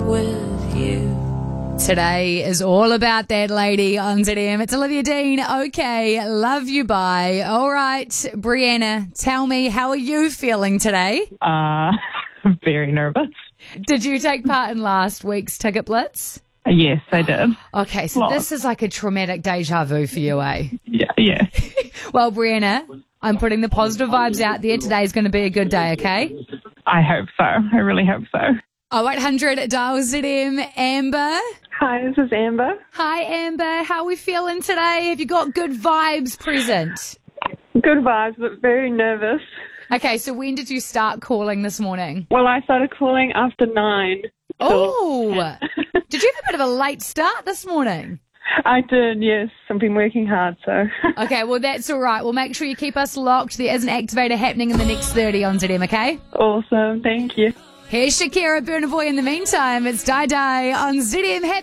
with you. Today is all about that lady on ZM. It's Olivia Dean. Okay, love you, bye. All right, Brianna, tell me, how are you feeling today? Very nervous. Did you take part in last week's Ticket Blitz? Yes, I did. Okay, so this is like a traumatic deja vu for you, eh? Yeah. Well, Brianna, I'm putting the positive vibes out there. Today's going to be a good day, okay? I hope so. I really hope so. 0800 dial ZM. Amber. Hi, this is Amber. Hi, Amber. How are we feeling today? Have you got good vibes present? Good vibes, but very nervous. Okay, so when did you start calling this morning? Well, I started calling after 9. Oh, did you have a bit of a late start this morning? I did, yes. I've been working hard, so. Okay, well, that's all right. Well, make sure you keep us locked. There is an activator happening in the next 30 on ZM, okay? Awesome, thank you. Here's Shakira, Burna Boy in the meantime. It's Die Die on ZM.